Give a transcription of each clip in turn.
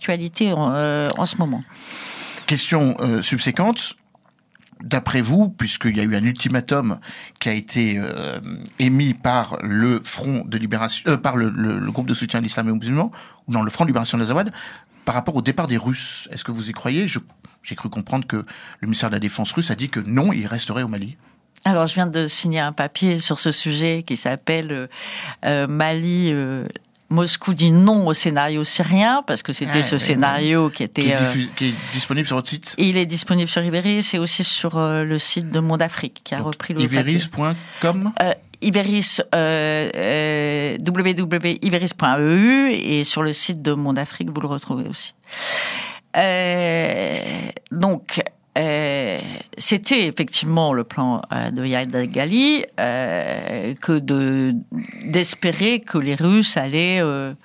d'actualité en ce moment. Question subséquente. D'après vous, puisqu'il y a eu un ultimatum qui a été émis par le Front de libération, par le groupe de soutien à l'islam et aux musulmans, ou non, le Front de libération de l'Azawad, par rapport au départ des Russes, est-ce que vous y croyez ? J'ai cru comprendre que le ministère de la Défense russe a dit que non, il resterait au Mali. Alors, je viens de signer un papier sur ce sujet qui s'appelle Mali. Moscou dit non au scénario syrien, parce que c'était scénario qui était... Qui est disponible sur votre site ? Il est disponible sur Iberis et aussi sur le site de Monde Afrique, qui a repris le Iberis.com Iberis, www.iberis.eu, et sur le site de Monde Afrique, vous le retrouvez aussi. C'était effectivement le plan de Yahya Ghali que d'espérer que les Russes allaient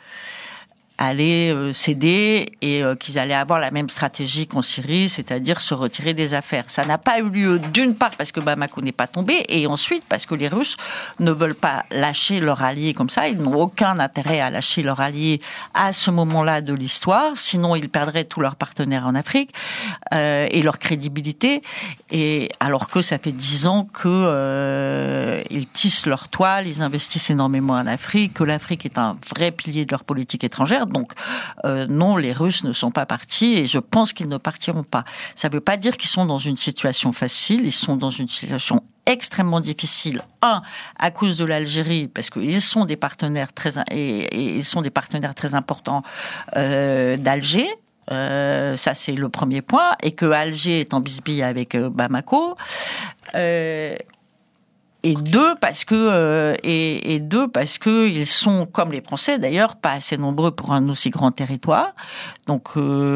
céder et qu'ils allaient avoir la même stratégie qu'en Syrie, c'est-à-dire se retirer des affaires. Ça n'a pas eu lieu, d'une part parce que Bamako n'est pas tombé, et ensuite parce que les Russes ne veulent pas lâcher leurs alliés comme ça. Ils n'ont aucun intérêt à lâcher leurs alliés à ce moment-là de l'histoire, sinon ils perdraient tous leurs partenaires en Afrique et leur crédibilité. Et alors que ça fait 10 ans que ils tissent leur toile, ils investissent énormément en Afrique, que l'Afrique est un vrai pilier de leur politique étrangère. Donc non, les Russes ne sont pas partis et je pense qu'ils ne partiront pas. Ça ne veut pas dire qu'ils sont dans une situation facile, ils sont dans une situation extrêmement difficile. À cause de l'Algérie, parce qu'ils sont des partenaires ils sont des partenaires très importants d'Alger. Ça c'est le premier point, et que Alger est en bisbille avec Bamako. Et deux parce que ils sont, comme les Français d'ailleurs, pas assez nombreux pour un aussi grand territoire. Donc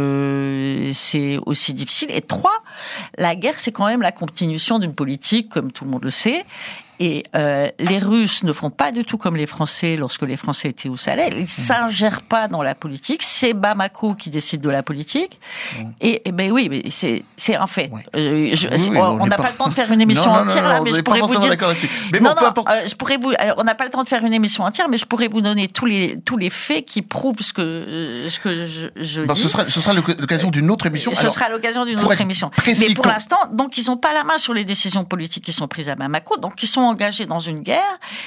c'est aussi difficile. Et 3, la guerre, c'est quand même la continuation d'une politique, comme tout le monde le sait. Et les Russes ne font pas du tout comme les Français lorsque les Français étaient au Sahel. Ils s'ingèrent pas dans la politique. C'est Bamako qui décide de la politique. Et ben oui, mais c'est un fait. Ouais. On n'a pas le temps de faire une émission entière là, mais je pourrais vous dire. Mais bon, je pourrais vous. Alors, on n'a pas le temps de faire une émission entière, mais je pourrais vous donner tous les faits qui prouvent ce que je dis. Ce sera l'occasion d'une autre émission. Ce sera l'occasion d'une autre émission. Mais pour l'instant, donc ils n'ont pas la main sur les décisions politiques qui sont prises à Bamako, donc ils sont engagés dans une guerre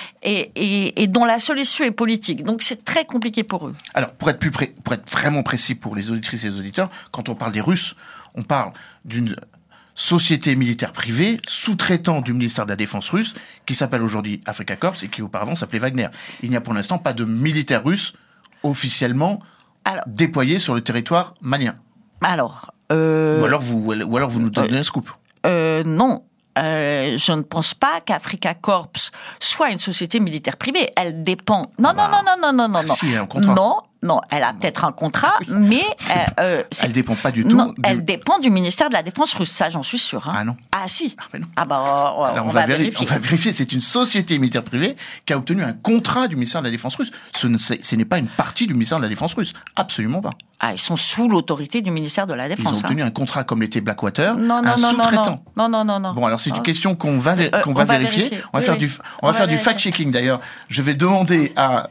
et dont la solution est politique. Donc c'est très compliqué pour eux. Alors pour être vraiment précis pour les auditrices et les auditeurs, quand on parle des Russes, on parle d'une société militaire privée, sous-traitant du ministère de la Défense russe, qui s'appelle aujourd'hui Africa Corps et qui auparavant s'appelait Wagner. Il n'y a pour l'instant pas de militaires russes officiellement déployés sur le territoire malien. Ou alors vous nous donnez un scoop. Non. Je ne pense pas qu'Africa Corps soit une société militaire privée. Elle dépend. Non. Si, il y a un contrat. Non, elle a peut-être un contrat, mais elle dépend pas du tout. Non, elle dépend du ministère de la Défense russe, ça j'en suis sûr. Ah non. Ah si. Mais non. Alors, on va vérifier. On va vérifier. C'est une société militaire privée qui a obtenu un contrat du ministère de la Défense russe. Ce n'est pas une partie du ministère de la Défense russe. Absolument pas. Ils sont sous l'autorité du ministère de la Défense. Ils ont obtenu un contrat comme l'était Blackwater, un sous-traitant. Non. Bon, alors c'est une question qu'on va vérifier. On va faire du fact-checking d'ailleurs. Je vais demander à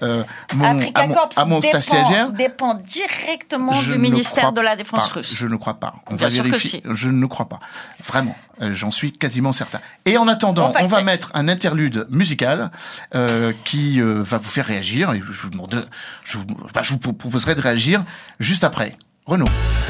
mon stagiaire. Dépend directement du ministère de la Défense russe. Je ne crois pas. On va vérifier. Je ne crois pas. Vraiment. J'en suis quasiment certain. Et en attendant, on va mettre un interlude musical qui va vous faire réagir. Et je vous proposerai de réagir juste après. Renaud.